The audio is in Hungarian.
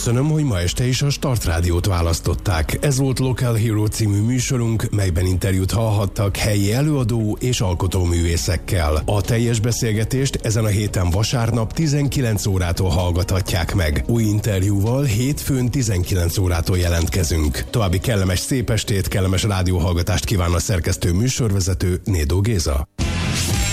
Köszönöm, hogy ma este is a Start Rádiót választották. Ez volt Local Hero című műsorunk, melyben interjút hallhattak helyi előadó és alkotóművészekkel. A teljes beszélgetést ezen a héten vasárnap 19 órától hallgathatják meg. Új interjúval hétfőn 19 órától jelentkezünk. További kellemes szép estét, kellemes rádióhallgatást kíván a szerkesztő műsorvezető Nédó Géza.